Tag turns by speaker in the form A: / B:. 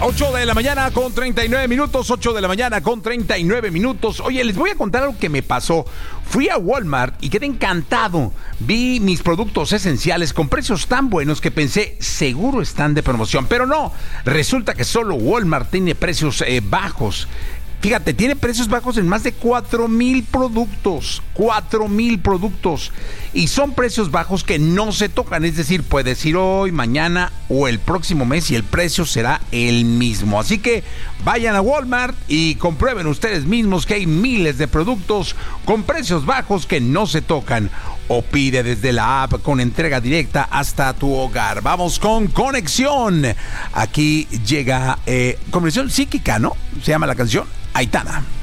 A: 8 de la mañana con 39 minutos, 8 de la mañana con 39 minutos. Oye, les voy a contar algo que me pasó. Fui a Walmart y quedé encantado. Vi mis productos esenciales con precios tan buenos que pensé, seguro están de promoción. Pero no, resulta que solo Walmart tiene precios bajos. Fíjate, tiene precios bajos en más de 4,000 productos. 4,000 productos. Y son precios bajos que no se tocan. Es decir, puedes ir hoy, mañana o el próximo mes y el precio será el mismo. Así que vayan a Walmart y comprueben ustedes mismos que hay miles de productos con precios bajos que no se tocan. O pide desde la app con entrega directa hasta tu hogar. Vamos con Conexión. Aquí llega Conexión Psíquica, ¿no? Se llama la canción. Aitana.